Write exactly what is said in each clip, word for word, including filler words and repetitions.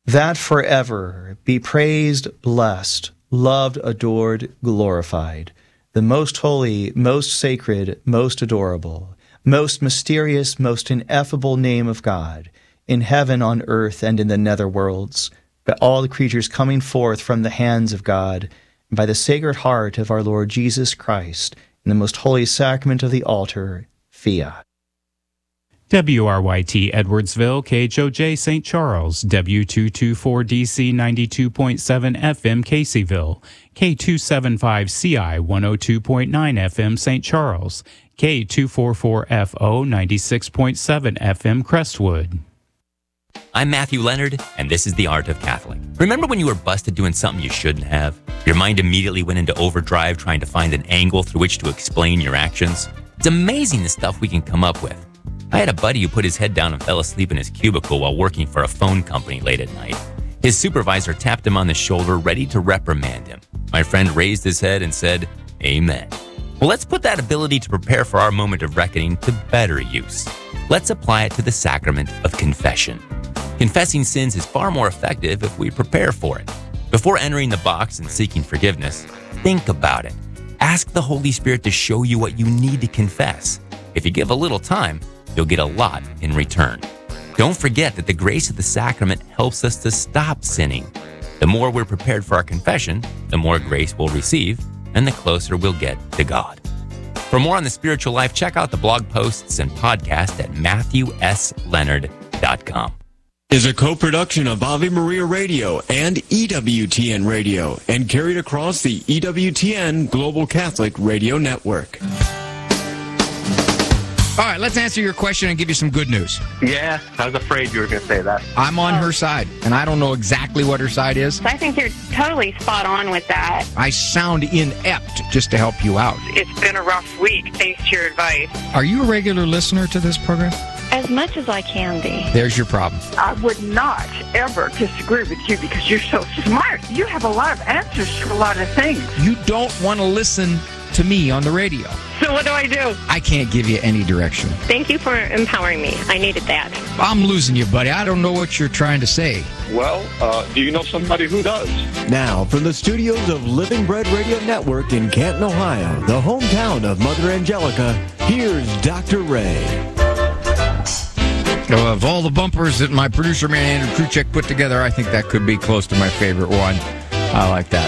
that forever be praised, blessed, loved, adored, glorified, the most holy, most sacred, most adorable, most mysterious, most ineffable name of God, in heaven, on earth, and in the nether worlds, by all the creatures coming forth from the hands of God, and by the Sacred Heart of our Lord Jesus Christ, in the most holy sacrament of the altar, Fiat. W R Y T Edwardsville, K H O J Saint Charles, W two twenty-four D C ninety-two point seven F M Caseyville, K two seventy-five C I one oh two point nine F M Saint Charles, K two forty-four F O ninety-six point seven F M Crestwood. I'm Matthew Leonard, and this is The Art of Catholic. Remember when you were busted doing something you shouldn't have? Your mind immediately went into overdrive trying to find an angle through which to explain your actions? It's amazing the stuff we can come up with. I had a buddy who put his head down and fell asleep in his cubicle while working for a phone company late at night. His supervisor tapped him on the shoulder, ready to reprimand him. My friend raised his head and said, "Amen." Well, let's put that ability to prepare for our moment of reckoning to better use. Let's apply it to the sacrament of confession. Confessing sins is far more effective if we prepare for it. Before entering the box and seeking forgiveness, think about it. Ask the Holy Spirit to show you what you need to confess. If you give a little time, you'll get a lot in return. Don't forget that the grace of the sacrament helps us to stop sinning. The more we're prepared for our confession, the more grace we'll receive, and the closer we'll get to God. For more on the spiritual life, check out the blog posts and podcast at matthew s leonard dot com. Is a co-production of Ave Maria Radio and E W T N Radio and carried across the E W T N Global Catholic Radio Network. All right, let's answer your question and give you some good news. Yeah, I was afraid you were going to say that. I'm on her side, and I don't know exactly what her side is. I think you're totally spot on with that. I sound inept just to help you out. It's been a rough week, thanks to your advice. Are you a regular listener to this program? As much as I can be. There's your problem. I would not ever disagree with you because you're so smart. You have a lot of answers to a lot of things. You don't want to listen to me on the radio. So what do I do? I can't give you any direction. Thank you for empowering me. I needed that. I'm losing you, buddy. I don't know what you're trying to say. Well, uh, do you know somebody who does? Now, from the studios of Living Bread Radio Network in Canton, Ohio, the hometown of Mother Angelica, here's Doctor Ray. Of all the bumpers that my producer man Andrew Kruchek put together, I think that could be close to my favorite one. I like that.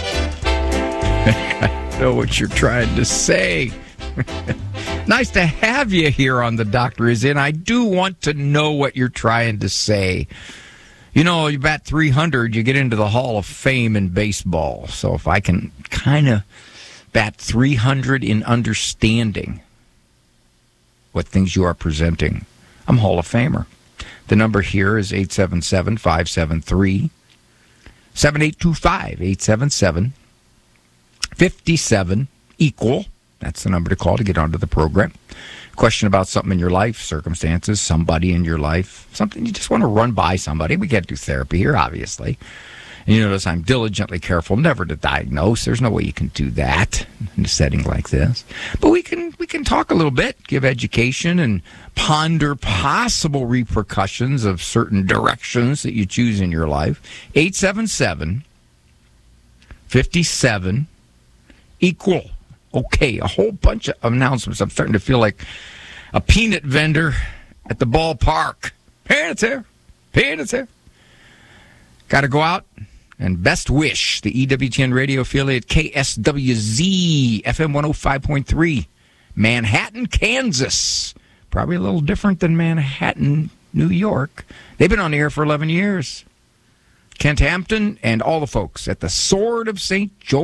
I know what you're trying to say. Nice to have you here on The Doctor Is In. I do want to know what you're trying to say. You know, you bat three hundred, you get into the Hall of Fame in baseball. So if I can kind of bat three hundred in understanding what things you are presenting, I'm Hall of Famer. The number here is eight seven seven, five seven three, seven eight two five, eight seven seven, five seven, equal. That's the number to call to get onto the program. Question about something in your life, circumstances, somebody in your life, something you just want to run by somebody. We can't do therapy here, obviously. And you notice I'm diligently careful never to diagnose. There's no way you can do that in a setting like this. But we can we can talk a little bit, give education, and ponder possible repercussions of certain directions that you choose in your life. eight seven seven, five seven, equal. Okay, a whole bunch of announcements. I'm starting to feel like a peanut vendor at the ballpark. Peanuts here. Peanuts here. Got to go out and best wish the E W T N radio affiliate K S W Z F M one oh five point three, Manhattan, Kansas. Probably a little different than Manhattan, New York. They've been on the air for eleven years. Kent Hampton and all the folks at the Sword of Saint George.